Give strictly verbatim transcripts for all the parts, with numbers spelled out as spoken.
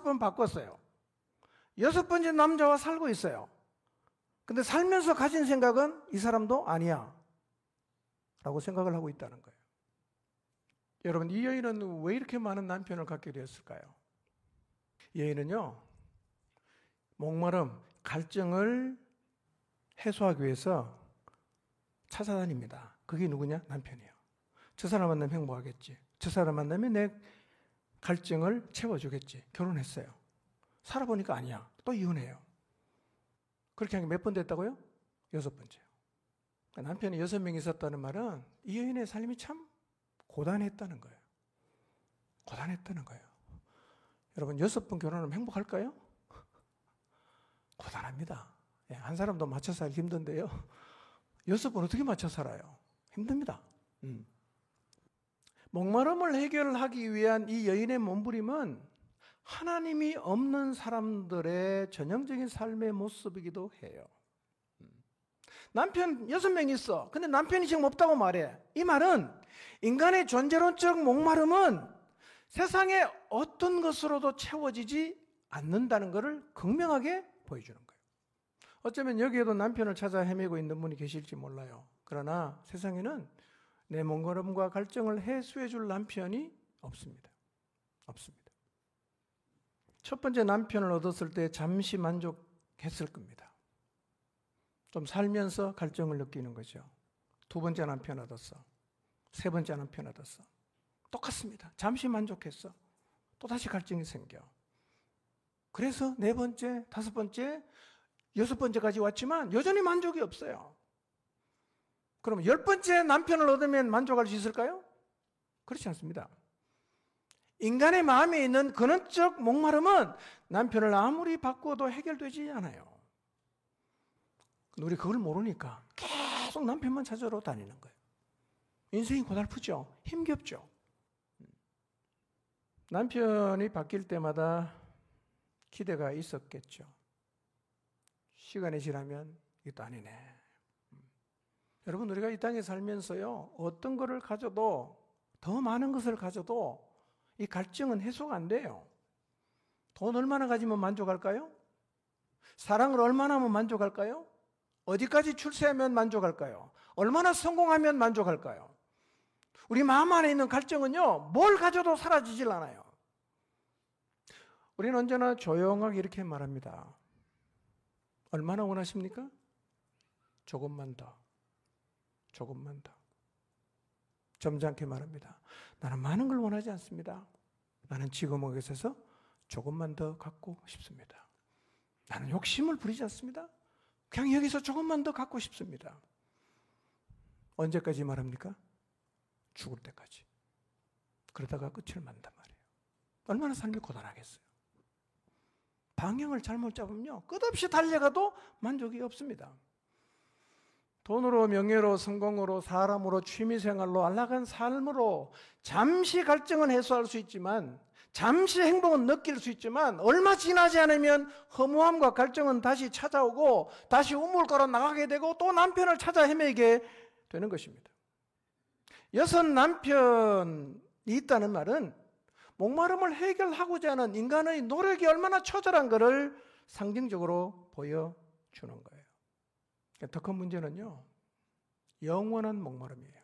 번 바꿨어요. 여섯 번째 남자와 살고 있어요. 근데 살면서 가진 생각은 이 사람도 아니야 라고 생각을 하고 있다는 거예요. 여러분, 이 여인은 왜 이렇게 많은 남편을 갖게 되었을까요? 이 여인은요, 목마름, 갈증을 해소하기 위해서 찾아다닙니다. 그게 누구냐? 남편이에요. 저 사람 만나면 행복하겠지. 저 사람 만나면 내 갈증을 채워주겠지. 결혼했어요. 살아보니까 아니야. 또 이혼해요. 그렇게 한 게 몇 번 됐다고요? 여섯 번째요. 남편이 여섯 명 있었다는 말은 이 여인의 삶이 참 고단했다는 거예요. 고단했다는 거예요. 여러분, 여섯 번 결혼하면 행복할까요? 고단합니다. 한 사람도 맞춰 살기 힘든데요. 여섯 번 어떻게 맞춰 살아요? 힘듭니다. 음. 목마름을 해결하기 위한 이 여인의 몸부림은 하나님이 없는 사람들의 전형적인 삶의 모습이기도 해요. 남편 여섯 명 있어. 근데 남편이 지금 없다고 말해. 이 말은 인간의 존재론적 목마름은 세상의 어떤 것으로도 채워지지 않는다는 것을 극명하게 보여주는 거예요. 어쩌면 여기에도 남편을 찾아 헤매고 있는 분이 계실지 몰라요. 그러나 세상에는 내 목마름과 갈증을 해소해 줄 남편이 없습니다. 없습니다. 첫 번째 남편을 얻었을 때 잠시 만족했을 겁니다. 좀 살면서 갈증을 느끼는 거죠. 두 번째 남편 얻었어. 세 번째 남편 얻었어. 똑같습니다. 잠시 만족했어. 또다시 갈증이 생겨. 그래서 네 번째, 다섯 번째, 여섯 번째까지 왔지만 여전히 만족이 없어요. 그럼 열 번째 남편을 얻으면 만족할 수 있을까요? 그렇지 않습니다. 인간의 마음에 있는 근원적 목마름은 남편을 아무리 바꿔도 해결되지 않아요. 우리 그걸 모르니까 계속 남편만 찾으러 다니는 거예요. 인생이 고달프죠. 힘겹죠. 남편이 바뀔 때마다 기대가 있었겠죠. 시간이 지나면 이것도 아니네. 여러분, 우리가 이 땅에 살면서요, 어떤 것을 가져도, 더 많은 것을 가져도 이 갈증은 해소가 안 돼요. 돈 얼마나 가지면 만족할까요? 사랑을 얼마나 하면 만족할까요? 어디까지 출세하면 만족할까요? 얼마나 성공하면 만족할까요? 우리 마음 안에 있는 갈증은요, 뭘 가져도 사라지질 않아요. 우리는 언제나 조용하게 이렇게 말합니다. 얼마나 원하십니까? 조금만 더. 조금만 더. 점잖게 말합니다. 나는 많은 걸 원하지 않습니다. 나는 지금 여기서 조금만 더 갖고 싶습니다. 나는 욕심을 부리지 않습니다. 그냥 여기서 조금만 더 갖고 싶습니다. 언제까지 말합니까? 죽을 때까지. 그러다가 끝을 만단 말이에요. 얼마나 삶이 고단하겠어요. 방향을 잘못 잡으면요, 끝없이 달려가도 만족이 없습니다. 돈으로, 명예로, 성공으로, 사람으로, 취미생활로, 안락한 삶으로 잠시 갈증은 해소할 수 있지만, 잠시 행복은 느낄 수 있지만, 얼마 지나지 않으면 허무함과 갈증은 다시 찾아오고 다시 우물가로 나가게 되고 또 남편을 찾아 헤매게 되는 것입니다. 여섯 남편이 있다는 말은 목마름을 해결하고자 하는 인간의 노력이 얼마나 처절한 것을 상징적으로 보여주는 거예요. 더 큰 문제는요, 영원한 목마름이에요.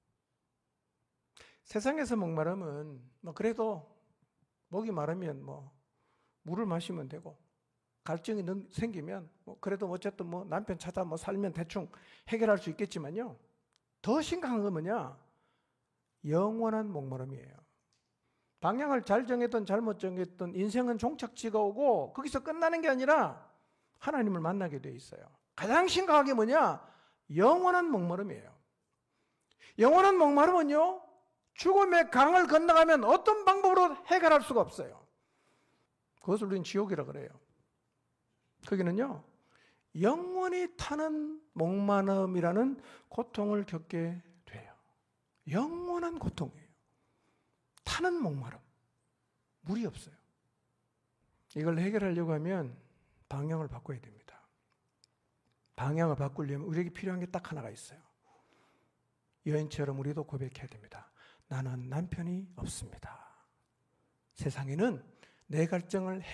세상에서 목마름은 뭐 그래도 목이 마르면 뭐 물을 마시면 되고, 갈증이 생기면 뭐 그래도 어쨌든 뭐 남편 찾아 뭐 살면 대충 해결할 수 있겠지만요, 더 심각한 건 뭐냐? 영원한 목마름이에요. 방향을 잘 정했던 잘못 정했던 인생은 종착지가 오고 거기서 끝나는 게 아니라 하나님을 만나게 돼 있어요. 가장 심각한 게 뭐냐? 영원한 목마름이에요. 영원한 목마름은요, 죽음의 강을 건너가면 어떤 방법으로 해결할 수가 없어요. 그것을 우리는 지옥이라 그래요. 거기는요, 영원히 타는 목마름이라는 고통을 겪게 돼요. 영원한 고통이에요. 타는 목마름. 물이 없어요. 이걸 해결하려고 하면 방향을 바꿔야 됩니다. 방향을 바꾸려면 우리에게 필요한 게 딱 하나가 있어요. 여인처럼 우리도 고백해야 됩니다. 나는 남편이 없습니다. 세상에는 내 갈증을